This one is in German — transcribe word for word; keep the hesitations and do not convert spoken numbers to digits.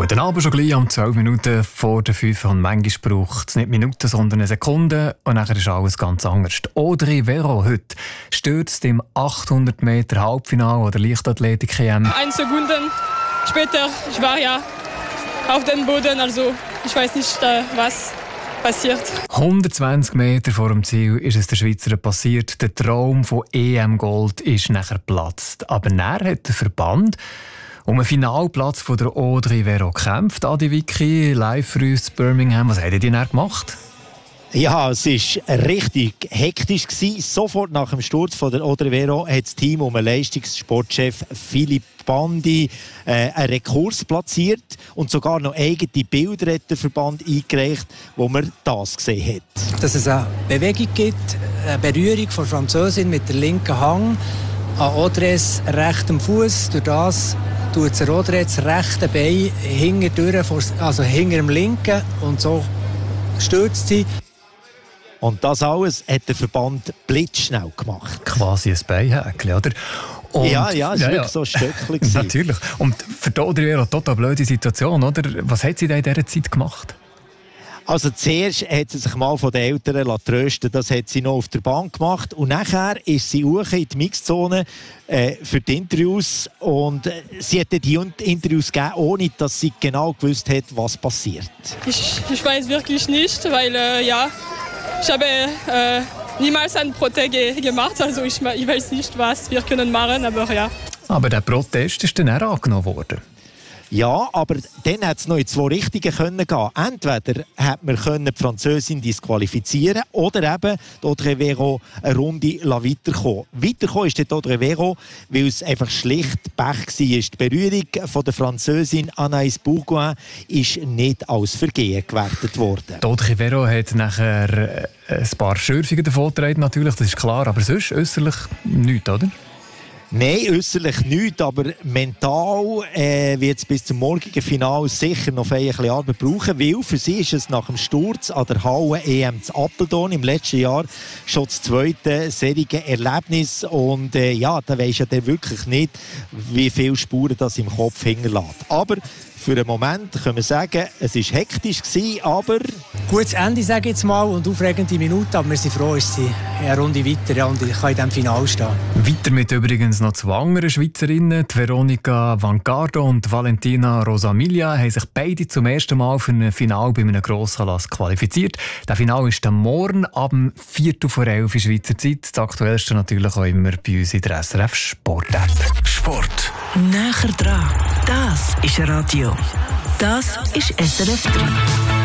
Guten Abend, schon gleich um zwölf Minuten vor der fünf. Und manchmal braucht es nicht Minuten, sondern eine Sekunde. Und dann ist alles ganz anders. Audrey Vero heute stürzt im achthundert Meter Halbfinale oder Leichtathletik-E M. Eine Sekunde später, ich war ja auf dem Boden, also ich weiß nicht, was passiert. hundertzwanzig Meter vor dem Ziel ist es der Schweizer passiert. Der Traum von E M-Gold ist nachher geplatzt. Aber dann hat der Verband um einen Finalplatz von der Audrey Vero gekämpft. Adi Vicky, live für uns in Birmingham. Was hat ihr denn gemacht? Ja, es war richtig hektisch. Sofort nach dem Sturz von der Audrey Vero hat das Team um den Leistungssportchef Philipp Bandi äh, einen Rekurs platziert und sogar noch eigene Bilder hat der Verband eingereicht, wo man das gesehen hat. Dass es eine Bewegung gibt, eine Berührung von Französin mit der linken Hang an Audreys rechtem Fuß. Durch das tut der Audrey das rechte Bein hinten also hinter dem linken, und so stürzt sie. Und das alles hat der Verband blitzschnell gemacht. Quasi ein Beinhäkchen, oder? Und ja, ja, es war ja, wirklich ja. so ein Stöckchen. Natürlich. Und für die Audrey Vero eine total blöde Situation, oder? Was hat sie denn in dieser Zeit gemacht? Also zuerst hat sie sich mal von den Eltern trösten lassen. Das hat sie noch auf der Bank gemacht. Und nachher ist sie hoch in die Mixzone äh, für die Interviews. Und äh, sie hat die Interviews gegeben, ohne dass sie genau gewusst hat, was passiert. Ich, ich weiß wirklich nicht, weil äh, ja, ich habe äh, niemals einen Protest ge- gemacht. Also ich, ich weiß nicht, was wir können machen, aber ja. Aber der Protest ist dann auch angenommen worden. Ja, aber dann hat es noch in zwei Richtungen können gehen. Entweder hat man die Französin disqualifizieren oder eben die Audrey Vero eine Runde weiterkommen. Weiterkommen ist die Audrey Vero, weil es einfach schlicht Pech war. Die Berührung von der Französin Anaïs Bourgoin ist nicht als Vergehen gewertet worden. Die Audrey Vero hat nachher ein paar Schürfungen davongetragen, natürlich, das ist klar, aber sonst äußerlich nichts, oder? Nein, äußerlich nichts, aber mental äh, wird es bis zum morgigen Finale sicher noch ein bisschen Arbeit brauchen, weil für sie ist es nach dem Sturz an der Halle-E M zu Apeldoorn im letzten Jahr schon das zweite serige Erlebnis. Und äh, ja, da weisst ja dann wirklich nicht, wie viele Spuren das im Kopf hinterlässt. Aber für einen Moment können wir sagen, es war hektisch, aber gutes Ende, sage ich jetzt mal, und aufregende Minuten, aber wir sind froh, ist sie eine Runde weiter, ja, und ich kann in diesem Finale stehen. Weiter mit übrigens noch zwei anderen Schweizerinnen. Die Veronika Vancardo und Valentina Rosamilia haben sich beide zum ersten Mal für ein Finale bei einem Grossanlass qualifiziert. Das Finale ist dann morgen ab dem Viertel vor elf in Schweizer Zeit. Das Aktuellste natürlich auch immer bei uns in der S R F Sport-App. Sport. Näher dran. Das ist Radio. Das ist S R F drei.